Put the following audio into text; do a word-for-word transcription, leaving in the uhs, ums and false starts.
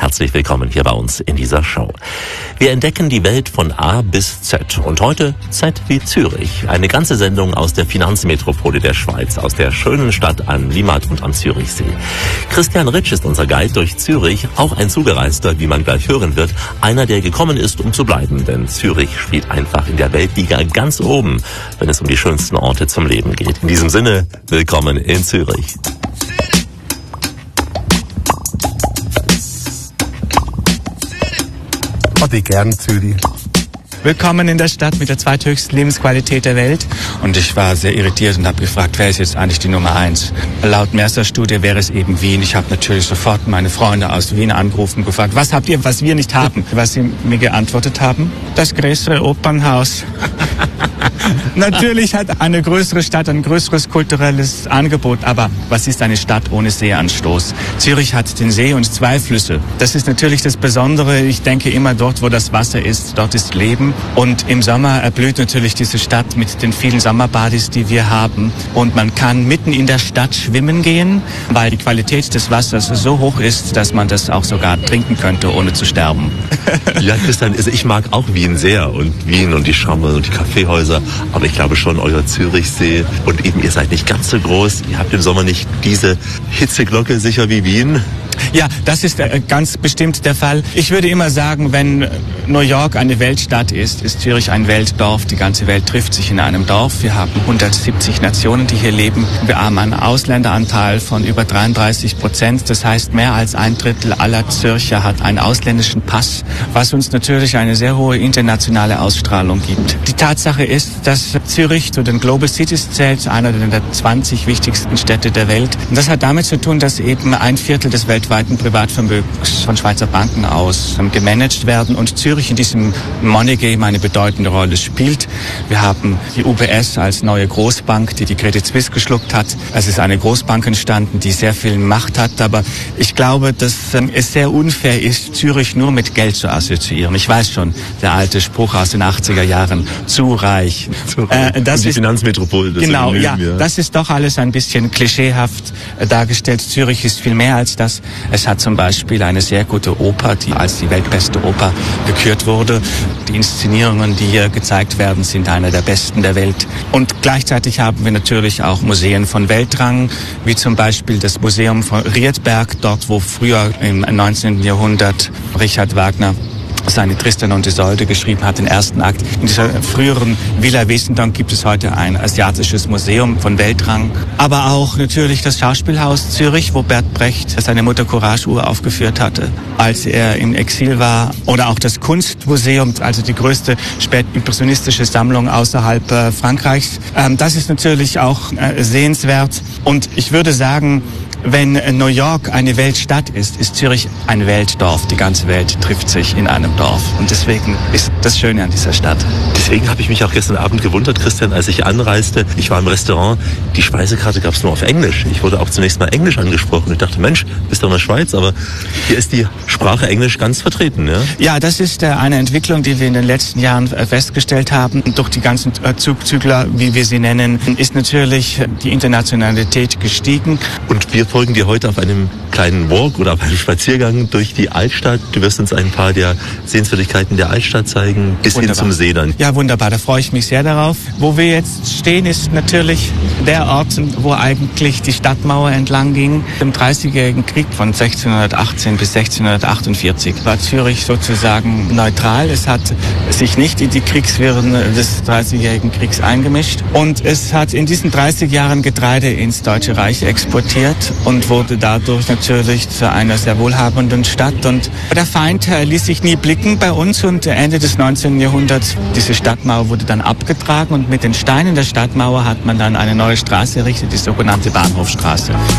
Herzlich willkommen hier bei uns in dieser Show. Wir entdecken die Welt von A bis Z und heute Z wie Zürich. Eine ganze Sendung aus der Finanzmetropole der Schweiz, aus der schönen Stadt an Limmat und am Zürichsee. Christian Ritsch ist unser Guide durch Zürich, auch ein Zugereister, wie man gleich hören wird. Einer, der gekommen ist, um zu bleiben, denn Zürich spielt einfach in der Weltliga ganz oben, wenn es um die schönsten Orte zum Leben geht. In diesem Sinne, willkommen in Zürich. Hatte ich gern Zürich. Willkommen in der Stadt mit der zweithöchsten Lebensqualität der Welt. Und ich war sehr irritiert und habe gefragt, wer ist jetzt eigentlich die Nummer eins? Laut Mercer-Studie wäre es eben Wien. Ich habe natürlich sofort meine Freunde aus Wien angerufen und gefragt, was habt ihr, was wir nicht haben? Was sie mir geantwortet haben, das größere Opernhaus. Natürlich hat eine größere Stadt ein größeres kulturelles Angebot, aber was ist eine Stadt ohne Seeanstoß? Zürich hat den See und zwei Flüsse. Das ist natürlich das Besondere. Ich denke immer, dort, wo das Wasser ist, dort ist Leben. Und im Sommer erblüht natürlich diese Stadt mit den vielen Sommerbadis, die wir haben. Und man kann mitten in der Stadt schwimmen gehen, weil die Qualität des Wassers so hoch ist, dass man das auch sogar trinken könnte, ohne zu sterben. Ja, Christian, also ich mag auch Wien sehr und Wien und die Schamme und die Kaffeehäuser. Aber ich glaube schon, euer Zürichsee und eben ihr seid nicht ganz so groß. Ihr habt im Sommer nicht diese Hitzeglocke sicher wie Wien. Ja, das ist ganz bestimmt der Fall. Ich würde immer sagen, wenn New York eine Weltstadt ist, ist Zürich ein Weltdorf. Die ganze Welt trifft sich in einem Dorf. Wir haben hundertsiebzig Nationen, die hier leben. Wir haben einen Ausländeranteil von über dreiunddreißig Prozent. Das heißt, mehr als ein Drittel aller Zürcher hat einen ausländischen Pass, was uns natürlich eine sehr hohe internationale Ausstrahlung gibt. Die Tatsache ist, dass Zürich zu den Global Cities zählt, einer der zwanzig wichtigsten Städte der Welt. Und das hat damit zu tun, dass eben ein Viertel des weltweiten Privatvermögens von Schweizer Banken aus gemanagt werden und Zürich in diesem Money Game eine bedeutende Rolle spielt. Wir haben die U B S als neue Großbank, die die Credit Suisse geschluckt hat. Es ist eine Großbank entstanden, die sehr viel Macht hat, aber ich glaube, dass es sehr unfair ist, Zürich nur mit Geld zu assoziieren. Ich weiß schon, der alte Spruch aus den achtziger Jahren, zu reich. Zu reich. Äh, das und die ist, Finanzmetropole. Das genau, Leben, ja, ja, das ist doch alles ein bisschen klischeehaft äh, dargestellt. Zürich ist viel mehr als das. Es hat zum Beispiel eine sehr gute Oper, die als die weltbeste Oper gekürt wurde. Die Inszenierungen, die hier gezeigt werden, sind eine der besten der Welt. Und gleichzeitig haben wir natürlich auch Museen von Weltrang, wie zum Beispiel das Museum von Riedberg, dort wo früher im neunzehnten Jahrhundert Richard Wagner seine Tristan und Isolde geschrieben hat, den ersten Akt. In dieser früheren Villa Wesendonck gibt es heute ein asiatisches Museum von Weltrang. Aber auch natürlich das Schauspielhaus Zürich, wo Bert Brecht seine Mutter Courage uraufgeführt hatte, als er im Exil war. Oder auch das Kunstmuseum, also die größte spätimpressionistische Sammlung außerhalb äh, Frankreichs. Ähm, das ist natürlich auch äh, sehenswert. Und ich würde sagen, wenn New York eine Weltstadt ist, ist Zürich ein Weltdorf. Die ganze Welt trifft sich in einem Dorf. Und deswegen ist das Schöne an dieser Stadt. Deswegen habe ich mich auch gestern Abend gewundert, Christian, als ich anreiste. Ich war im Restaurant, die Speisekarte gab es nur auf Englisch. Ich wurde auch zunächst mal Englisch angesprochen. Ich dachte, Mensch, bist du in der Schweiz, aber hier ist die Sprache Englisch ganz vertreten. Ja, ja, das ist äh, eine Entwicklung, die wir in den letzten Jahren äh, festgestellt haben. Und durch die ganzen äh, Zugzügler, wie wir sie nennen, ist natürlich die Internationalität gestiegen. Und wir folgen dir heute auf einem kleinen Walk oder auf einem Spaziergang durch die Altstadt. Du wirst uns ein paar der Sehenswürdigkeiten der Altstadt zeigen, bis Wunderbar. hin zum See dann. Ja, wunderbar, da freue ich mich sehr darauf. Wo wir jetzt stehen, ist natürlich der Ort, wo eigentlich die Stadtmauer entlang ging. Im Dreißigjährigen Krieg von sechzehnhundertachtzehn bis sechzehnhundertachtundvierzig war Zürich sozusagen neutral. Es hat sich nicht in die Kriegswirren des Dreißigjährigen Kriegs eingemischt. Und es hat in diesen dreißig Jahren Getreide ins Deutsche Reich exportiert und wurde dadurch natürlich zu einer sehr wohlhabenden Stadt. Und der Feind ließ sich nie blicken bei uns und Ende des neunzehnten Jahrhunderts, diese Stadtmauer wurde dann abgetragen und mit den Steinen der Stadtmauer hat man dann eine neue Straße errichtet, die sogenannte Bahnhofstraße.